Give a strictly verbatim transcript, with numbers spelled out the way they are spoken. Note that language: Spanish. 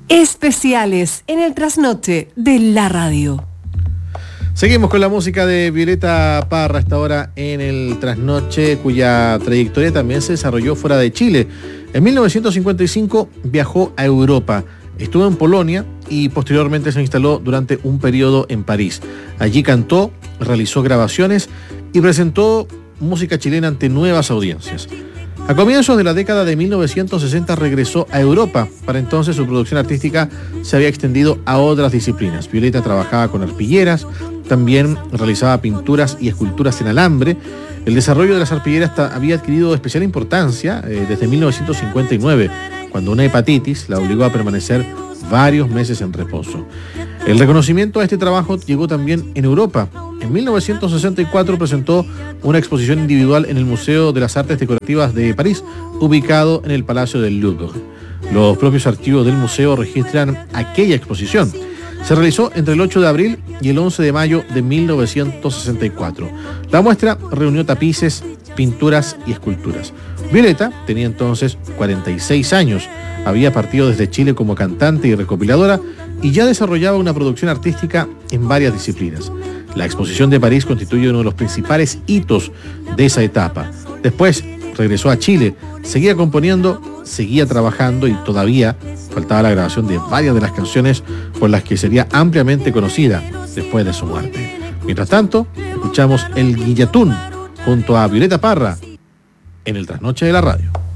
Especiales en el trasnoche de la radio. Seguimos con la música de Violeta Parra, esta hora en el trasnoche, cuya trayectoria también se desarrolló fuera de Chile. En mil novecientos cincuenta y cinco viajó a Europa, estuvo en Polonia y posteriormente se instaló durante un periodo en París. Allí cantó, realizó grabaciones y presentó música chilena ante nuevas audiencias. A comienzos de la década de mil novecientos sesenta regresó a Europa. Para entonces su producción artística se había extendido a otras disciplinas. Violeta trabajaba con arpilleras, también realizaba pinturas y esculturas en alambre. El desarrollo de las arpilleras había adquirido especial importancia eh, desde mil novecientos cincuenta y nueve, cuando una hepatitis la obligó a permanecer varios meses en reposo. El reconocimiento a este trabajo llegó también en Europa. En mil novecientos sesenta y cuatro presentó una exposición individual en el Museo de las Artes Decorativas de París, ubicado en el Palacio del Louvre. Los propios archivos del museo registran aquella exposición. Se realizó entre el ocho de abril y el once de mayo de mil novecientos sesenta y cuatro. La muestra reunió tapices, pinturas y esculturas. Violeta tenía entonces cuarenta y seis años, había partido desde Chile como cantante y recopiladora y ya desarrollaba una producción artística en varias disciplinas. La exposición de París constituye uno de los principales hitos de esa etapa. Después regresó a Chile, seguía componiendo, seguía trabajando y todavía faltaba la grabación de varias de las canciones por las que sería ampliamente conocida después de su muerte. Mientras tanto, escuchamos El Guillatún junto a Violeta Parra en el Trasnoche de la Radio.